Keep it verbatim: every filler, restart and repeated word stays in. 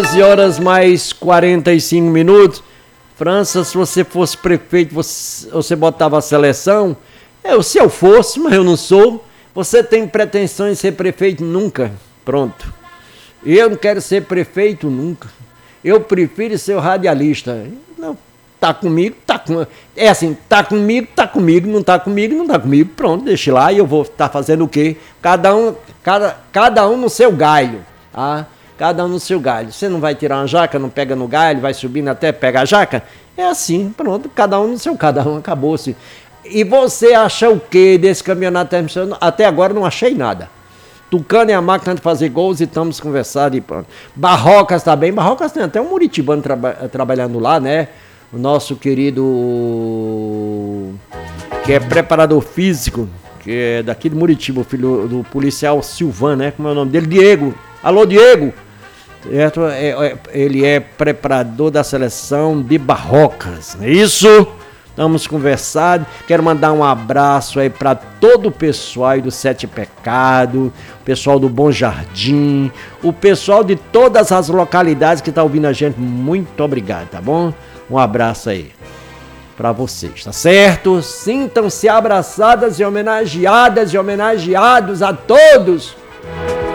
onze horas mais quarenta e cinco minutos. França, se você fosse prefeito, você, você botava a seleção? Eu, se eu fosse, mas eu não sou. Você tem pretensões de ser prefeito? Nunca. Pronto. Eu não quero ser prefeito nunca. Eu prefiro ser o radialista. Não, tá comigo, tá com... É assim, tá comigo, tá comigo, não tá comigo, não tá comigo. Pronto, deixa lá e eu vou estar tá fazendo o quê? Cada um, cada, cada um no seu galho, tá? Cada um no seu galho. Você não vai tirar uma jaca, não pega no galho, vai subindo até pegar a jaca? É assim, pronto, cada um no seu cada um, acabou-se. E você acha o quê desse campeonato? Até agora não achei nada. Tucano é a máquina de fazer gols e estamos conversando e pronto. Barrocas tá bem. Barrocas tem até um muritibano traba trabalhando lá, né? O nosso querido, que é preparador físico, que é daqui de Muritiba, o filho do policial Silvan, né? Como é o nome dele? Diego. Alô, Diego! Ele é preparador da seleção de Barrocas, não é isso? Estamos conversando. Quero mandar um abraço aí para todo o pessoal aí do Sete Pecados, o pessoal do Bom Jardim, o pessoal de todas as localidades que está ouvindo a gente. Muito obrigado, tá bom? Um abraço aí para vocês, tá certo? Sintam-se abraçadas e homenageadas e homenageados a todos